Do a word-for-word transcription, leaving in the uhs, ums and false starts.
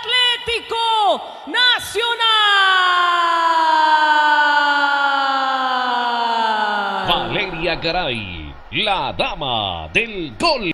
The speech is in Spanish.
Atlético Nacional. Valeria Garay, la dama del gol.